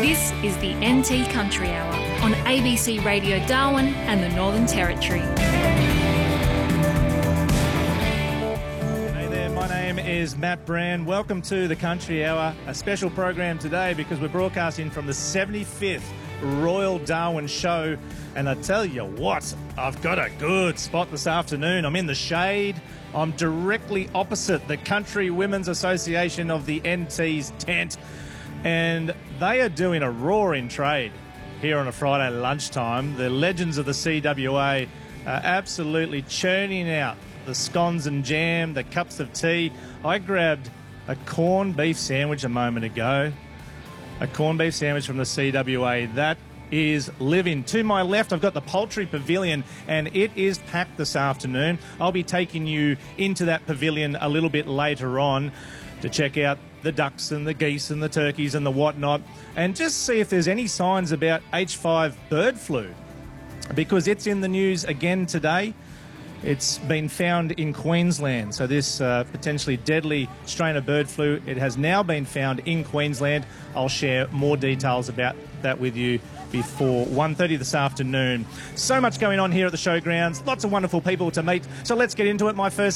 This is the NT Country Hour on ABC Radio Darwin and the Northern Territory. Hey there, my name is Matt Brand. Welcome to the Country Hour, a special program today because we're broadcasting from the 75th Royal Darwin Show. And I tell you what, I've got a good spot this afternoon. I'm in the shade. I'm directly opposite the Country Women's Association of the NT's tent. And they are doing a roaring trade here on a Friday lunchtime. The legends of the CWA are absolutely churning out the scones and jam, the cups of tea. I grabbed a corned beef sandwich a moment ago. A corned beef sandwich from the CWA. That is living. To my left, I've got the Poultry Pavilion, and it is packed this afternoon. I'll be taking you into that pavilion a little bit later on to check out the ducks and the geese and the turkeys and the whatnot, and just see if there's any signs about H5 bird flu, because it's in the news again today. It's been found in Queensland, so this potentially deadly strain of bird flu, it has now been found in Queensland. I'll share more details about that with you before 1:30 this afternoon. So much going on here at the showgrounds, lots of wonderful people to meet, so let's get into it. My first